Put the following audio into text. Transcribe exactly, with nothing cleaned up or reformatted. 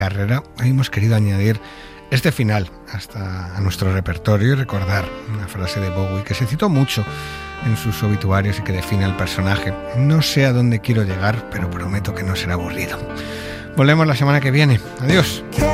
carrera, hoy hemos querido añadir este final hasta a nuestro repertorio y recordar una frase de Bowie que se citó mucho en sus obituarios y que define al personaje. No sé a dónde quiero llegar, pero prometo que no será aburrido. Volvemos la semana que viene. Adiós.